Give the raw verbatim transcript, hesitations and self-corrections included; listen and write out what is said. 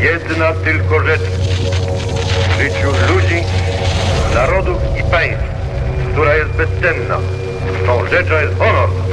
jedna tylko rzecz w życiu ludzi, narodów i państw, która jest bezcenna. Tą rzeczą jest honor.